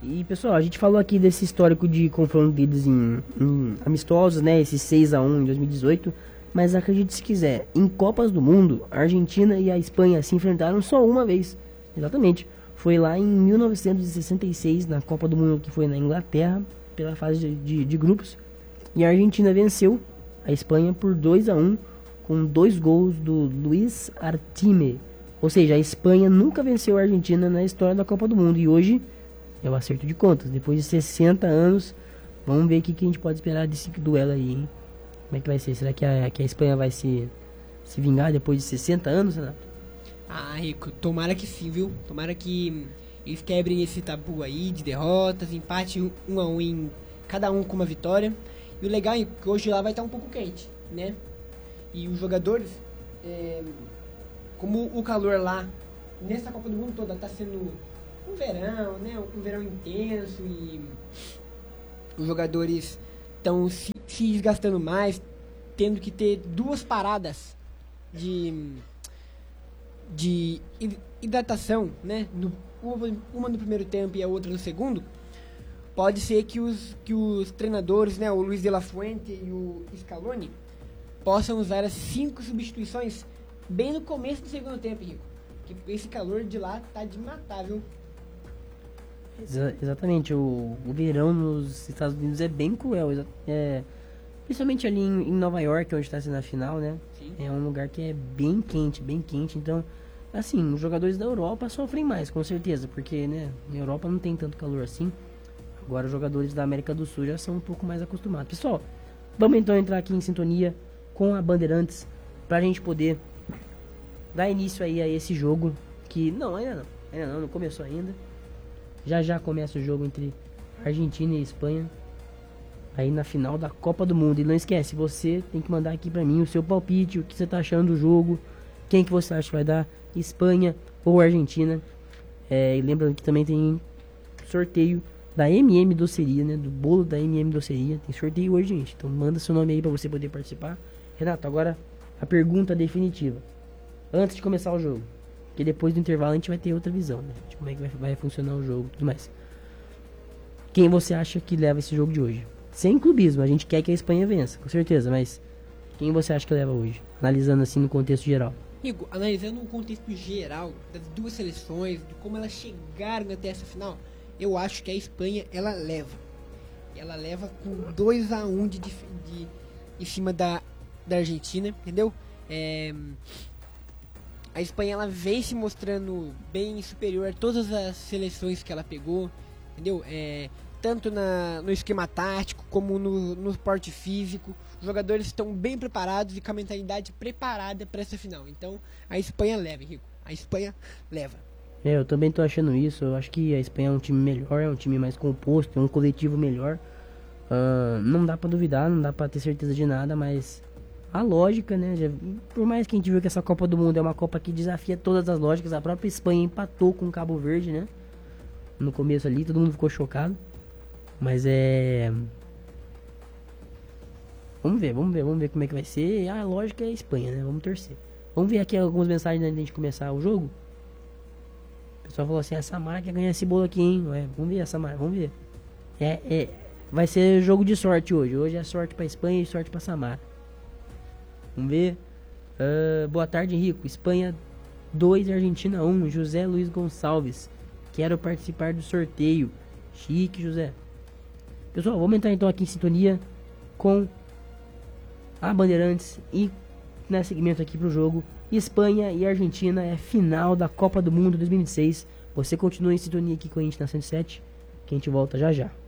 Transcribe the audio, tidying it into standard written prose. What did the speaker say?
E pessoal, a gente falou aqui desse histórico de confronto deles em amistosos, né? Esse 6-1 em 2018. Mas acredite se quiser, em Copas do Mundo, a Argentina e a Espanha se enfrentaram só uma vez. Exatamente. Foi lá em 1966, na Copa do Mundo, que foi na Inglaterra, pela fase de grupos. E a Argentina venceu a Espanha por 2-1, com 2 gols do Luis Artime. Ou seja, a Espanha nunca venceu a Argentina na história da Copa do Mundo. E hoje é o acerto de contas. Depois de 60 anos, vamos ver o que a gente pode esperar desse duelo aí, hein? Como é que vai ser? Será que a Espanha vai se vingar depois de 60 anos, Renato? Ah, Rico, tomara que sim, viu? Tomara que eles quebrem esse tabu aí de derrotas, empate 1-1 em cada um com uma vitória. E o legal é que hoje lá vai estar um pouco quente, né? E os jogadores, como o calor lá, nessa Copa do Mundo toda, tá sendo um verão, né? Um verão intenso e os jogadores estão se desgastando mais, tendo que ter 2 paradas de hidratação, né? Uma no primeiro tempo e a outra no segundo. Pode ser que os treinadores, né? O Luis de la Fuente e o Scaloni possam usar as 5 substituições bem no começo do segundo tempo, Rico. Que esse calor de lá tá de matar, viu? Exatamente, o verão nos Estados Unidos é bem cruel, principalmente ali em Nova York, onde está sendo a final, né? Sim. É um lugar que é bem quente, então, assim, os jogadores da Europa sofrem mais, com certeza, porque, né, na Europa não tem tanto calor assim. Agora os jogadores da América do Sul já são um pouco mais acostumados. Pessoal, vamos então entrar aqui em sintonia com a Bandeirantes, pra gente poder dar início aí a esse jogo, que ainda não começou ainda. Já começa o jogo entre Argentina e Espanha, aí na final da Copa do Mundo. E não esquece, você tem que mandar aqui pra mim o seu palpite, o que você tá achando do jogo, quem que você acha que vai dar, Espanha ou Argentina. E lembrando que também tem sorteio da MM Doceria, né, do bolo da MM Doceria. Tem sorteio hoje, gente, então manda seu nome aí pra você poder participar. Renato, agora a pergunta definitiva, antes de começar o jogo, que depois do intervalo a gente vai ter outra visão, né, de como é que vai funcionar o jogo e tudo mais. Quem você acha que leva esse jogo de hoje? Sem clubismo, a gente quer que a Espanha vença, com certeza, mas quem você acha que leva hoje? Analisando assim no contexto geral. Rico, analisando o contexto geral das 2 seleções, de como elas chegaram até essa final, eu acho que a Espanha, ela leva. Ela leva com 2-1 em cima da Argentina, entendeu? A Espanha, ela vem se mostrando bem superior a todas as seleções que ela pegou, entendeu? Tanto no esquema tático como no esporte físico. Os jogadores estão bem preparados e com a mentalidade preparada para essa final. Então a Espanha leva, Rico. A Espanha leva. Eu também tô achando isso. Eu acho que a Espanha é um time melhor, é um time mais composto, é um coletivo melhor. Não dá pra duvidar, não dá pra ter certeza de nada, mas a lógica, né? Por mais que a gente viu que essa Copa do Mundo é uma Copa que desafia todas as lógicas, a própria Espanha empatou com o Cabo Verde, né? No começo ali, todo mundo ficou chocado. Mas vamos ver como é que vai ser. A lógica é a Espanha, né? Vamos torcer. Vamos ver aqui algumas mensagens antes de a gente começar o jogo. O pessoal falou assim, a Samara quer ganhar esse bolo aqui, hein? Vamos ver a Samara, vamos ver. Vai ser jogo de sorte hoje. Hoje é sorte pra Espanha e sorte pra Samara. Vamos ver. Boa tarde, Henrico. Espanha 2, Argentina 1. José Luiz Gonçalves. Quero participar do sorteio. Chique, José. Pessoal, vamos entrar então aqui em sintonia com a Bandeirantes e dar seguimento aqui pro jogo. Espanha e Argentina é final da Copa do Mundo 2026. Você continua em sintonia aqui com a gente na 107, que a gente volta já já.